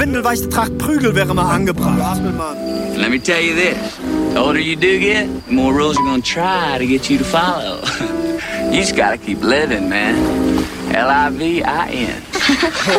Windelweichte Tracht Prügel wäre mal angebracht. Let me tell you this. The older you do get, the more rules are gonna try to get you to follow. You just gotta keep living, man. Livin.